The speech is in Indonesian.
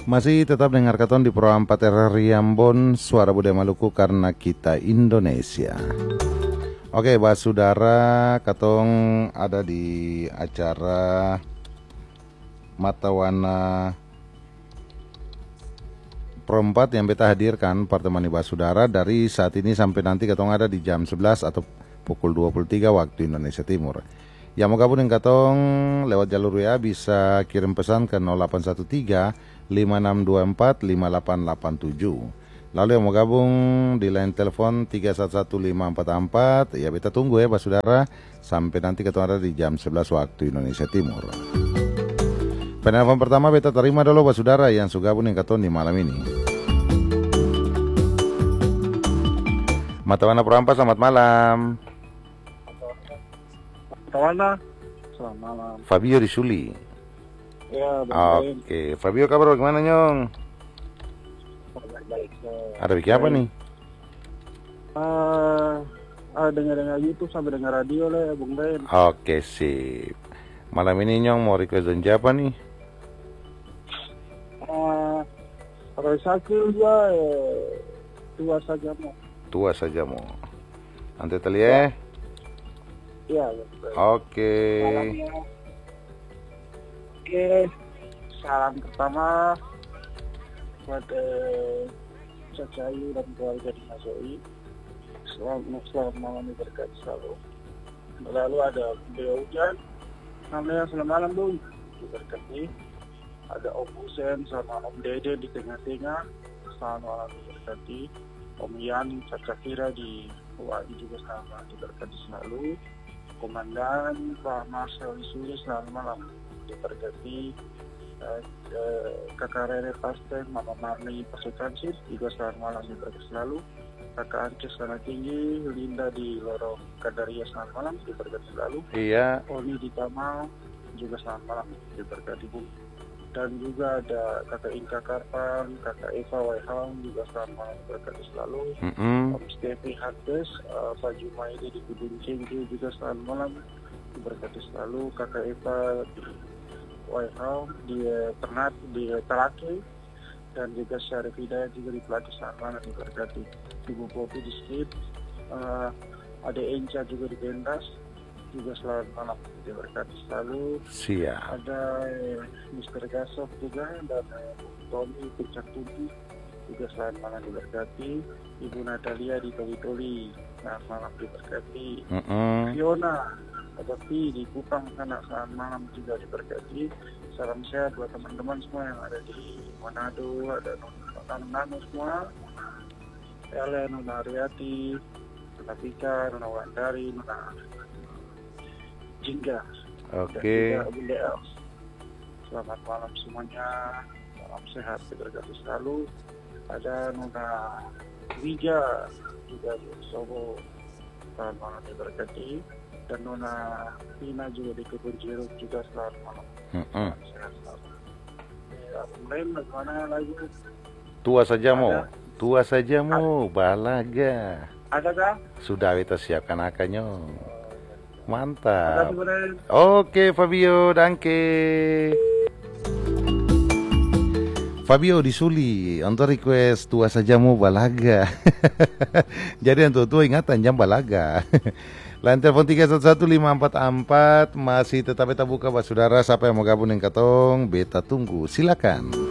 Masih tetap dengar katon di Pro 4 RRI Ambon, Suara Budaya Maluku karena kita Indonesia. Oke, Bah Saudara, katong ada di acara Matawana Pro 4 yang beta hadirkan pertemani Bah Saudara dari saat ini sampai nanti katong ada di jam 11 atau pukul 23 waktu Indonesia Timur. Yang mau gabung dengan katong lewat jalur WA bisa kirim pesan ke 0813 5624 5887. Lalu yang mau gabung di line telepon 311544, ya beta tunggu ya Pak Saudara sampai nanti ketemu ada di jam 11 waktu Indonesia Timur. Penelpon pertama beta terima dulu Pak Saudara yang sudah gabung dengan katong di malam ini. Matawana Pro 4, selamat malam. Matawana, selamat malam. Fabio di Suli. Ya, Oke, Fabio kabar bagaimana Nyong? baik. Ada bikin apa nih? Dengar YouTube sampai dengar radio lah ya, Bung Ben. Oke, sip. Malam ini Nyong mau request dan siapa nih? Kalau sakit ya, tua saja mau. Tua saja mau. Nanti telia. Ya. Oke. Malamnya. Oke, salam pertama buat Cacayu dan keluarga di Masoi. Selamat malam diberkati selalu. Lalu ada beliau hujan, namanya selamat malam Bung, diberkati. Ada Om Husen sama Om Dede di tengah-tengah, selamat malam diberkati. Om Yan, Cakakira di Hawaii juga sama diberkati selalu. Komandan Pak Marcel Wisuri, selamat malam diberkati. Kakak Rere Pasten, Mama Marni pasukan sip juga selamat malam diberkati selalu. Kakak Ances Sana Tinggi, Linda di Lorong Kadaria, selamat malam diberkati selalu. Iya. Oni di Tamal juga selamat malam diberkati Bu. Dan juga ada Kakak Inka Karpan, Kakak Eva Waihang juga selamat malam diberkati selalu. Om Stefi Hartes, Pak Jumaidi di Kudung Cinggi juga selamat malam diberkati selalu. Kakak Eva di Waihang di Ternat di Teraki, dan juga Syarif Hidayat juga di Pelati selamat malam diberkati. Ibu Popi di Skip, ada Enca juga di Bendas juga selamat malam diberkati selalu. Siap. Ada Mr. Gasov juga dan Tommy Puncak Tujuh juga selamat malam diberkati. Ibu Natalia di Toli-Toli selamat malam diberkati. Fiona ada Pi di Kupang sana selamat malam juga diberkati. Salam sehat buat teman-teman semua yang ada di Manado, ada Nano semua, Ellen, Nona Ariati, Nona Pika, Nona Wandari, Nona Jingga. Oke. Dan juga Bunda Els. Selamat malam semuanya, salam sehat diberkati selalu. Ada Nona Wija juga di Solo, selamat malam diberkati. Dan Nona Pina juga di Kebun Jeruk juga selamat malam. Sehat selalu. Ya, mulai bagaimana lagi? Tua saja mau. Tua saja mau balaga. Ada kah? Sudah kita siapkan akannya. Mantap. Ada. Oke Fabio, danke. Fabio di Suli untuk request tua saja mau balaga. Jadi yang tua ingatan jam balaga. Line telepon 311544 masih tetap beta buka Pak Saudara. Siapa yang mau gabung dengan katong, beta tunggu. Silakan.